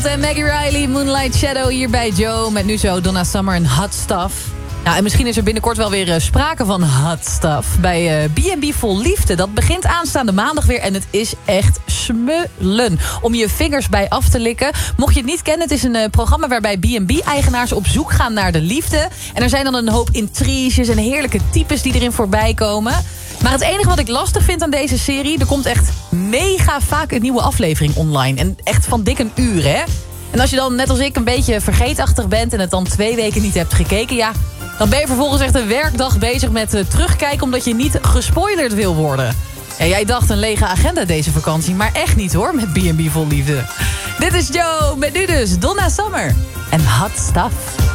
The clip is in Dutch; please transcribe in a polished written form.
En Maggie Riley, Moonlight Shadow hier bij Joe. Met nu zo Donna Summer en Hot Stuff. Nou, en misschien is er binnenkort wel weer sprake van hot stuff bij B&B Vol Liefde. Dat begint aanstaande maandag weer en het is echt smullen om je vingers bij af te likken. Mocht je het niet kennen, het is een programma waarbij B&B-eigenaars op zoek gaan naar de liefde. En er zijn dan een hoop intriges en heerlijke types die erin voorbij komen. Maar het enige wat ik lastig vind aan deze serie, er komt echt mega vaak een nieuwe aflevering online. En echt van dik een uur, hè? En als je dan, net als ik, een beetje vergeetachtig bent en het dan 2 weken niet hebt gekeken, ja, dan ben je vervolgens echt een werkdag bezig met terugkijken omdat je niet gespoilerd wil worden. Ja, jij dacht een lege agenda deze vakantie, maar echt niet hoor, met B&B Vol Liefde. Dit is Joe, met nu dus Donna Summer en Hot Stuff.